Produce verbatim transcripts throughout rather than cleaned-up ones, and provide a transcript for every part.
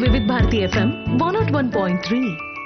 వివిధ Bharati FM one not one point three.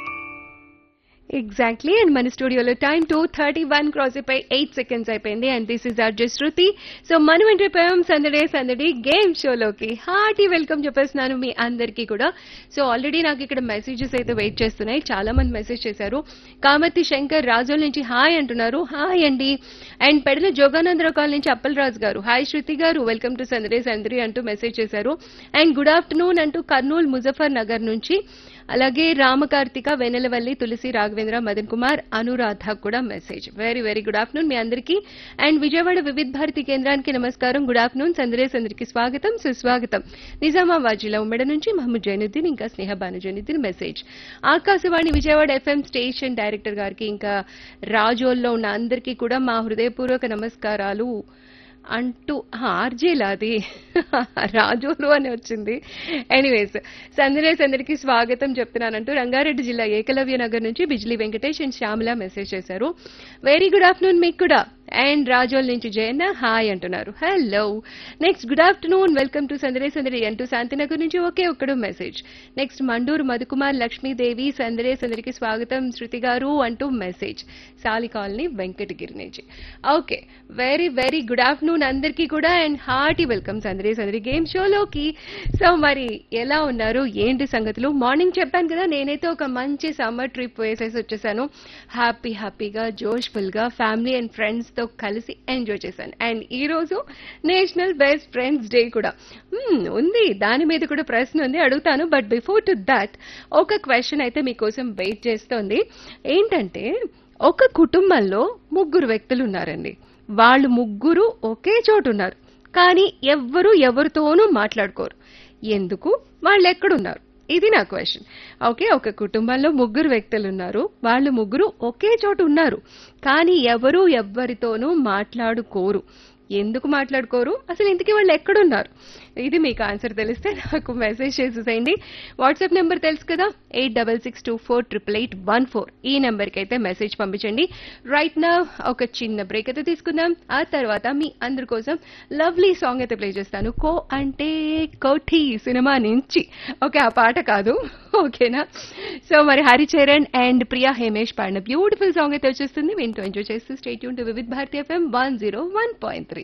Exactly. And మన స్టూడియోలో time two thirty one cross అయిపోయి eight seconds అయిపోయింది. And this is are just Shruti. So మనం ఎంటర్పోయాం సందడే సందడి గేమ్ షోలోకి. హార్టీ వెల్కమ్ చెప్పేస్తున్నాను మీ అందరికీ కూడా. సో ఆల్రెడీ నాకు ఇక్కడ మెసేజెస్ అయితే వెయిట్ చేస్తున్నాయి. చాలా మంది మెసేజ్ చేశారు. కామతి శంకర్ రాజోల్ నుంచి హాయ్ అంటున్నారు. హాయ్ అండి. అండ్ పెడల జోగానందరావు కాలనీ నుంచి అప్పలరాజు గారు హాయ్ శృతి గారు, వెల్కమ్ టు సందడే సందడి అంటూ మెసేజ్ చేశారు. అండ్ గుడ్ ఆఫ్టర్నూన్ అంటూ కర్నూలు ముజఫర్ నగర్ నుంచి, అలాగే రామకార్తిక వెన్నెలవల్లి తులసి రాఘవేంద్ర మదన్ కుమార్ అనురాధ కూడా message. Very very good afternoon మీ అందరికీ. అండ్ విజయవాడ వివిధ భారతి కేంద్రానికి నమస్కారం. గుడ్ ఆఫ్టర్నూన్ సందరేస్ అందరికి స్వాగతం సుస్వాగతం. నిజామాబాద్ జిల్లా ఉమ్మడి నుంచి మహమ్మద్ జైనుద్దీన్ ఇంకా స్నేహ Banu Zainuddin message. Akashvani Vijayawada FM station director గారికి ఇంకా రాజోల్లో ఉన్న అందరికీ కూడా మా హృదయపూర్వక నమస్కారాలు అంటూ ఆర్జేలా అది రాజోలు అని వచ్చింది. ఎనీవేస్ సందరేస్ అందరికి స్వాగతం చెప్తున్నానంటూ రంగారెడ్డి జిల్లా ఏకలవ్య నగర్ నుంచి బిజ్లీ వెంకటేష్ అండ్ శ్యామల మెసేజ్ చేశారు. వెరీ గుడ్ ఆఫ్టర్నూన్ మీకు కూడా. అండ్ రాజోల్ నుంచి జయన్న హాయ్ అంటున్నారు. Hello. Next good afternoon welcome to సందరే సందడి అంటూ శాంతినగర్ నుంచి ఒకే ఒక్కడు మెసేజ్. నెక్స్ట్ మండూరు మధుకుమార్ లక్ష్మీదేవి సందరే సందడికి స్వాగతం శృతి గారు అంటూ మెసేజ్. సాలి కాలనీ వెంకటగిరి నుంచి. Okay very very good afternoon అందరికీ కూడా. అండ్ హార్టీ వెల్కమ్ సందరే సందడి గేమ్ షోలోకి. సో మరి ఎలా ఉన్నారు, ఏంటి సంగతులు? మార్నింగ్ చెప్పాను కదా నేనైతే ఒక మంచి సమ్మర్ ట్రిప్ వేసేసి వచ్చేసాను. హ్యాపీ హ్యాపీగా జోష్ఫుల్ గా ఫ్యామిలీ అండ్ ఫ్రెండ్స్ తో కలిసి ఎంజాయ్ చేశాను. అండ్ ఈ రోజు నేషనల్ బెస్ట్ ఫ్రెండ్స్ డే కూడా ఉంది. దాని మీద కూడా ప్రశ్న ఉంది, అడుగుతాను. బట్ బిఫోర్ టు దాట్ ఒక క్వశ్చన్ అయితే మీకోసం వెయిట్ చేస్తోంది. ఏంటంటే ఒక కుటుంబంలో ముగ్గురు వ్యక్తులు ఉన్నారండి. వాళ్ళు ముగ్గురు ఒకే చోటు ఉన్నారు, కానీ ఎవ్వరు ఎవరితోనూ మాట్లాడుకోరు. ఎందుకు? వాళ్ళు ఎక్కడున్నారు? ఇది నా క్వశ్చన్. ఓకే, ఒక కుటుంబంలో ముగ్గురు వ్యక్తులు ఉన్నారు, వాళ్ళు ముగ్గురు ఒకే చోటు ఉన్నారు, కానీ ఎవరు ఎవ్వరితోనూ మాట్లాడుకోరు. ఎందుకు మాట్లాడుకోరు? అసలు ఇంతకీ వాళ్ళు ఎక్కడున్నారు? ఇది మీకు ఆన్సర్ తెలిస్తే నాకు మెసేజ్ చేసేసేయండి. వాట్సాప్ నెంబర్ తెలుసు కదా, eight double six two four triple eight one four. ఈ నెంబర్కి అయితే మెసేజ్ పంపించండి. రైట్ నా ఒక చిన్న బ్రేక్ అయితే తీసుకుందాం. ఆ తర్వాత మీ అందరి కోసం లవ్లీ సాంగ్ అయితే ప్లే చేస్తాను. కో అంటే కోఠి సినిమా నుంచి. ఓకే, ఆ పాట కాదు, ఓకేనా? సో మరి హరిచరణ్ అండ్ ప్రియా హేమేష్ పాడిన బ్యూటిఫుల్ సాంగ్ అయితే వచ్చేస్తుంది. వింటూ ఎంజాయ్ చేస్తూ స్టే ట్యూన్ టు వివిధ Bharati FM one zero one point three.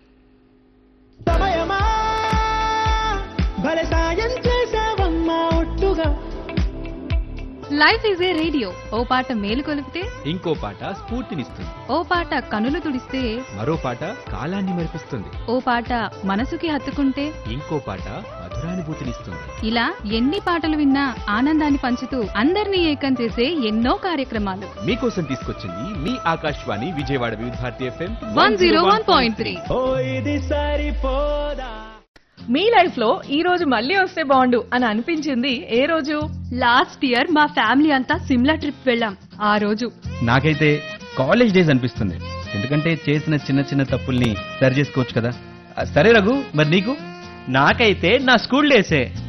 సమయమా భలే సాయం చేసావమ్మా ఒట్టుగా. Life is a radio. ఓ పాట మేలు కొలిపితే ఇంకో పాట స్ఫూర్తినిస్తుంది. ఓ పాట కనులు తుడిస్తే మరో పాట కాలాన్ని మెరిపిస్తుంది. ఓ పాట మనసుకి హత్తుకుంటే ఇంకో పాట మధురానుభూతినిస్తుంది. ఇలా ఎన్ని పాటలు విన్నా ఆనందాన్ని పంచుతూ అందరినీ ఏకం చేసే ఎన్నో కార్యక్రమాలు మీకోసం తీసుకొచ్చింది మీ ఆకాశవాణి విజయవాడ వివిధ Bharati FM one zero one point three. ఓ ఇది సరిపోదా. మీ లైఫ్ లో ఈ రోజు మళ్ళీ వస్తే బాగుండు అని అనిపించింది ఏ రోజు? లాస్ట్ ఇయర్ మా ఫ్యామిలీ అంతా సిమ్లా ట్రిప్ వెళ్ళాం. ఆ రోజు నాకైతే కాలేజ్ డేస్ అనిపిస్తుంది. ఎందుకంటే చేసిన చిన్న చిన్న తప్పుల్ని సరి చేసుకోవచ్చు కదా. ఆ, సరే రఘు, మరి నీకు? నాకైతే నా స్కూల్ డేసే.